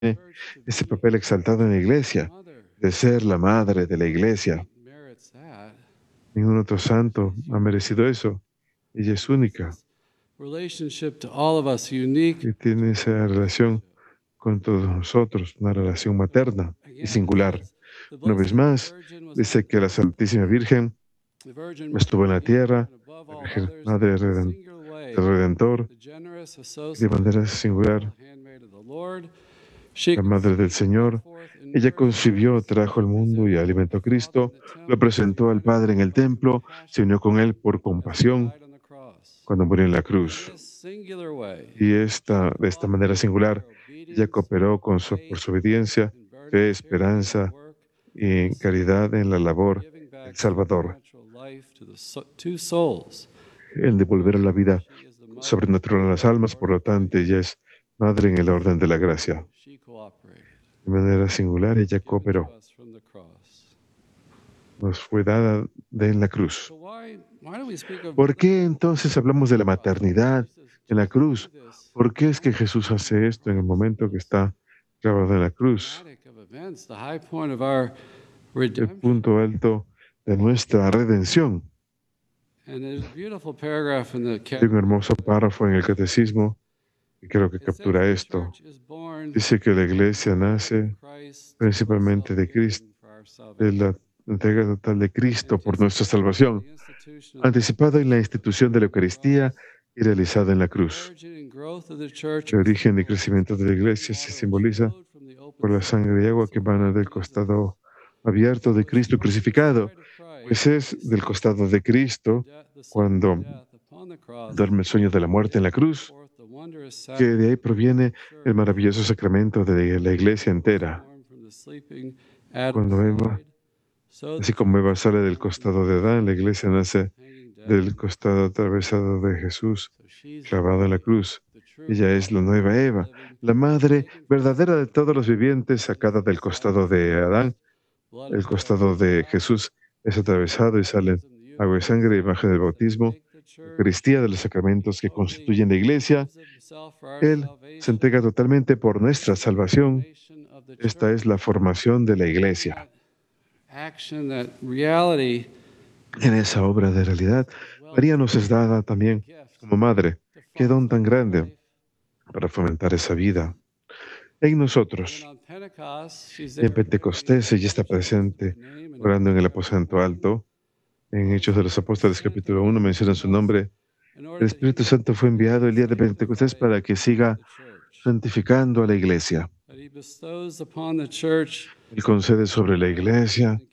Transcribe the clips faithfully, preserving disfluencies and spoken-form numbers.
ese papel exaltado en la iglesia, de ser la madre de la iglesia. Ningún otro santo ha merecido eso. Ella es única y tiene esa relación con todos nosotros, una relación materna y singular. Una vez más, dice que la Santísima Virgen estuvo en la tierra, la Virgen Madre Reden- del Redentor, y de manera singular, la Madre del Señor. Ella concibió, trajo al mundo y alimentó a Cristo, lo presentó al Padre en el templo, se unió con Él por compasión cuando murió en la cruz. Y esta, de esta manera singular, ella cooperó con su, por su obediencia, fe, esperanza y caridad en la labor del Salvador, el devolver la vida sobrenatural a las almas. Por lo tanto, ella es madre en el orden de la gracia. De manera singular, ella cooperó, nos fue dada de en la cruz. ¿Por qué entonces hablamos de la maternidad en la cruz? ¿Por qué es que Jesús hace esto en el momento que está clavado en la cruz? El punto alto de nuestra redención. Hay un hermoso párrafo en el Catecismo y creo que captura esto. Dice que la iglesia nace principalmente de Cristo, de la entrega total de Cristo por nuestra salvación, anticipada en la institución de la Eucaristía y realizada en la cruz. El origen y crecimiento de la iglesia se simboliza por la sangre y agua que emana del costado abierto de Cristo crucificado, pues es del costado de Cristo, cuando duerme el sueño de la muerte en la cruz, que de ahí proviene el maravilloso sacramento de la iglesia entera. Cuando Eva, así como Eva sale del costado de Adán, la iglesia nace del costado atravesado de Jesús, clavado en la cruz. Ella es la nueva Eva, la madre verdadera de todos los vivientes, sacada del costado de Adán. El costado de Jesús es atravesado y salen agua y sangre, imagen del bautismo, Eucaristía de los sacramentos que constituyen la iglesia. Él se entrega totalmente por nuestra salvación. Esta es la formación de la iglesia. En esa obra de realidad, María nos es dada también como madre. Qué don tan grande para fomentar esa vida en nosotros. Y en Pentecostés ella está presente, orando en el aposento alto. En Hechos de los Apóstoles, capítulo uno, menciona su nombre. El Espíritu Santo fue enviado el día de Pentecostés para que siga santificando a la iglesia. Él concede sobre la iglesia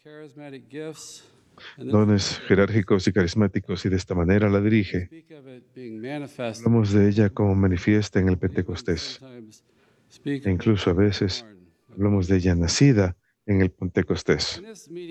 dones jerárquicos y carismáticos y de esta manera la dirige. Hablamos de ella como manifiesta en el Pentecostés. E incluso a veces hablamos de ella nacida en el Pentecostés.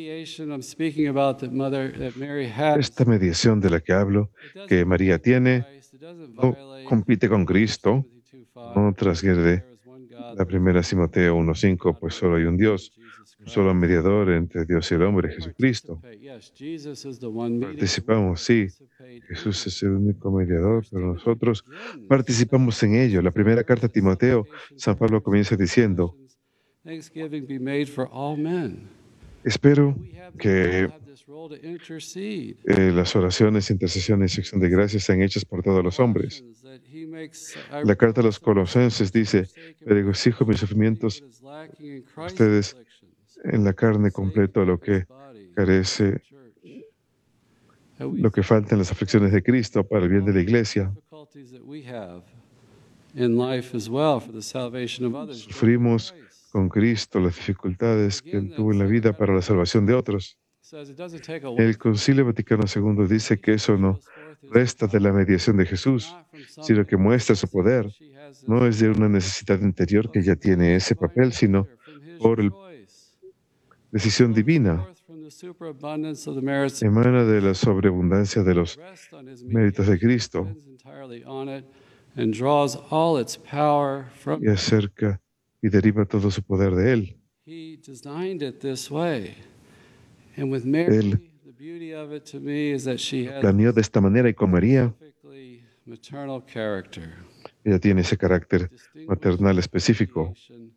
Esta mediación de la que hablo, que María tiene, no compite con Cristo, no transgrede la primera Timoteo uno cinco, pues solo hay un Dios, un solo mediador entre Dios y el hombre, Jesucristo. Participamos, sí, Jesús es el único mediador, pero nosotros participamos en ello. La primera carta a Timoteo, San Pablo comienza diciendo: espero que eh, las oraciones, intercesiones y acción de gracias sean hechas por todos los hombres. La carta a los Colosenses dice: me regocijo en mis sufrimientos, ustedes en la carne completo lo que carece, lo que falta en las aflicciones de Cristo para el bien de la iglesia. Sufrimos con Cristo las dificultades que Él tuvo en la vida para la salvación de otros. El Concilio Vaticano segundo dice que eso no resta de la mediación de Jesús, sino que muestra su poder. No es de una necesidad interior que ya tiene ese papel, sino por la decisión divina. Emana de la sobreabundancia de los méritos de Cristo y acerca y deriva todo su poder de Él. Él planeó de esta manera, y con María, ella tiene ese carácter maternal específico.